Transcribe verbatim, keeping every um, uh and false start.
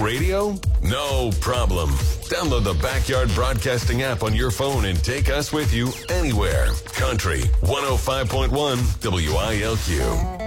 radio? No problem. Download the Backyard Broadcasting app on your phone and take us with you anywhere. Country one oh five point one W I L Q.